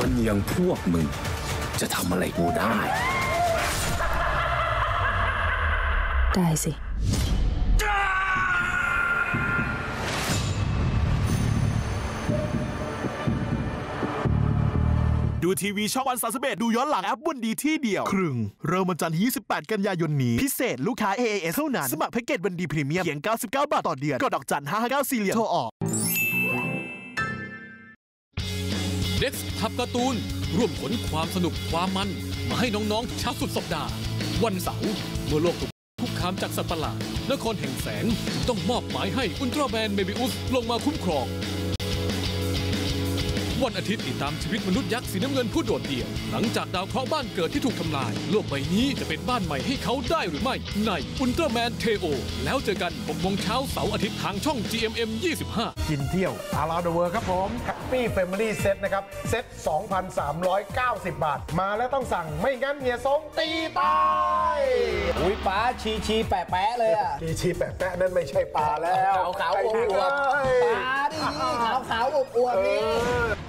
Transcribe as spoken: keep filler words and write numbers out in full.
คนอย่างพวกมึงจะทำอะไรกูได้ได้สิดูทีวีช่องวันสามสิบเอ็ดดูย้อนหลังแอปวันดีที่เดียวครึ่งเริ่มวันจันทร์ที่ยี่สิบแปดกันยายนนี้พิเศษลูกค้า เอ เอ เอส เท่านั้นสมัครแพ็กเกจวันดีพรีเมียมเพียงเก้าสิบเก้าบาทต่อเดือนกดดอกจันห้าห้าเก้าสี่เหลี่ยมโทรออกเด็กซ์ทับการ์ตูนร่วมขนความสนุกความมันมาให้น้องๆเช้าสุดสัปดาห์วันเสาร์เมื่อโลกถูกคุกคามจากสัตว์ประหลาดนครแห่งแสงต้องมอบหมายให้อุลตร้าแมนเมบิอุสลงมาคุ้มครองวันอาทิตย์ติดตามชีวิตมนุษย์ยักษ์สีน้ำเงินผู้โดดเดี่ยวหลังจากดาวเคราะห์บ้านเกิดที่ถูกทำลายโลกใบนี้จะเป็นบ้านใหม่ให้เขาได้หรือไม่ในอุลตร้าแมนเทโอแล้วเจอกันหกโมงเช้าเสาร์อาทิตย์ทางช่อง จี เอ็ม เอ็ม ยี่สิบห้ากินเที่ยว Around the World ครับผม Happy Family Set นะครับเซ็ต สองพันสามร้อยเก้าสิบ บาทมาแล้วต้องสั่งไม่งั้นเฮียสงตีตายอุ้ยป้าชีชีแปะแปะเลยอ่ะชีชีแปะแปะนั่นไม่ใช่ปลาแล้วขาวขาวอวบปลาดิขาวขาวอวบอวบนี่